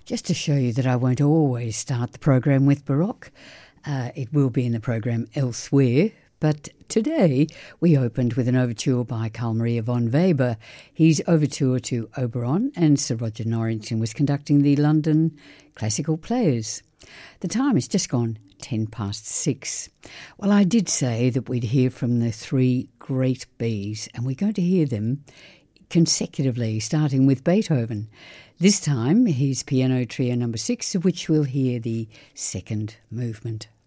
Just to show you that I won't always start the program with Baroque, it will be in the program elsewhere, but today we opened with an overture by Carl Maria von Weber. His overture to Oberon, and Sir Roger Norrington was conducting the London Classical Players. The time has just gone 6:10. Well, I did say that we'd hear from the three great Bs, and we're going to hear them consecutively, starting with Beethoven. This time, his Piano Trio No. 6, of which we'll hear the second movement.